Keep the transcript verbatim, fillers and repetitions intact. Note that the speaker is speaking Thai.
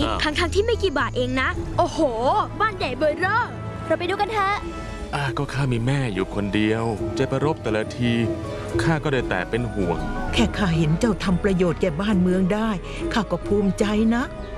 ทั้งๆที่ไม่กี่บาทเองนะโอ้โหบ้านใหญ่เบอร์เร่อเราไปดูกันเถอะอ่าก็ข้ามีแม่อยู่คนเดียวจะไปรบแต่ละทีข้าก็ได้แต่เป็นห่วงแค่ข้าเห็นเจ้าทำประโยชน์แก่บ้านเมืองได้ข้าก็ภูมิใจนะ